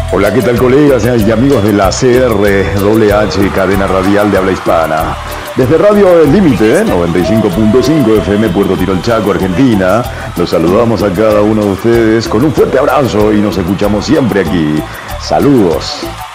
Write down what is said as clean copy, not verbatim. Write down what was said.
Hola, ¿qué tal colegas y amigos de la CRWH, cadena radial de habla hispana? Desde Radio El Límite, 95.5 FM Puerto Tirol Chaco, Argentina, los saludamos a cada uno de ustedes con un fuerte abrazo y nos escuchamos siempre aquí. Saludos.